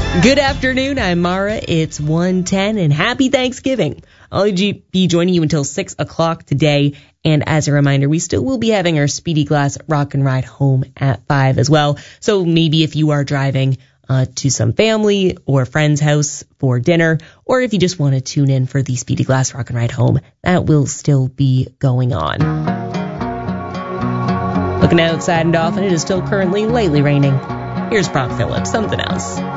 Good afternoon, I'm Mara. It's 1:10 and happy Thanksgiving. I'll be joining you until 6 o'clock today. And as a reminder, we still will be having our Speedy Glass Rock and Ride home at 5 as well. So maybe if you are driving to some family or friend's house for dinner, or if you just want to tune in for the Speedy Glass Rock and Ride home, that will still be going on. Looking outside and off, and it is still currently lightly raining. Here's Brock Phillips, Something Else.